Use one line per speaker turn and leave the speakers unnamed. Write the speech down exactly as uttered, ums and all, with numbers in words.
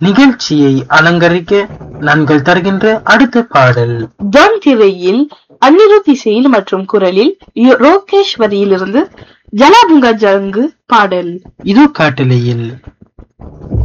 நிகழ்ச்சியை அலங்கரிக்க நாங்கள் தருகின்ற அடுத்த பாடல்
ஜான் திரையில் அனிருத் இசையில் மற்றும் குரலில் ரோகேஷ் வரியிலிருந்து ஜலாபுங்கா ஜங்கு பாடல்
இது காட்டலையில்.